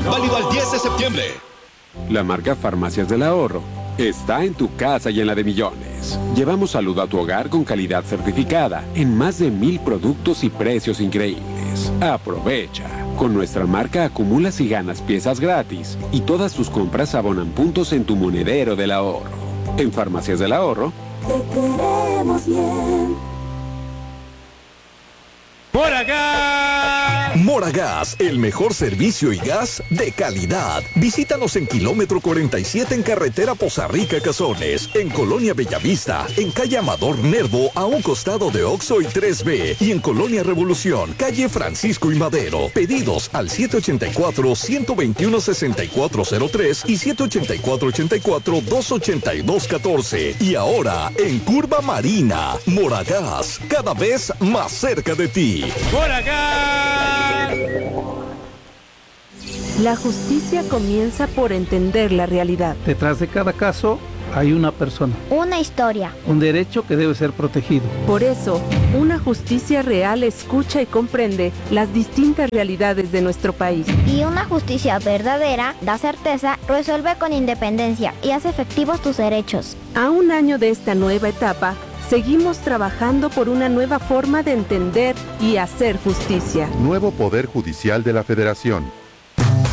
Válido al 10 de septiembre. La marca Farmacias del Ahorro está en tu casa y en la de millones. Llevamos salud a tu hogar con calidad certificada en más de 1000 productos y precios increíbles. Aprovecha. Con nuestra marca acumulas y ganas piezas gratis y todas tus compras abonan puntos en tu monedero del ahorro. En Farmacias del Ahorro, te queremos bien. Moragas, el mejor servicio y gas de calidad. Visítanos en kilómetro 47 en carretera Poza Rica Cazones, en Colonia Bellavista, en calle Amador Nervo a un costado de Oxxo y 3B y en Colonia Revolución, calle Francisco y Madero. Pedidos al 784-121-6403 y 784-84-282-14. Y ahora en Curva Marina, Moragas, cada vez más cerca de ti. La justicia comienza por entender la realidad. Detrás de cada caso hay una persona. Una historia. Un derecho que debe ser protegido. Por eso, una justicia real escucha y comprende las distintas realidades de nuestro país. Y una justicia verdadera da certeza, resuelve con independencia y hace efectivos tus derechos. A un año de esta nueva etapa, seguimos trabajando por una nueva forma de entender y hacer justicia. Nuevo Poder Judicial de la Federación.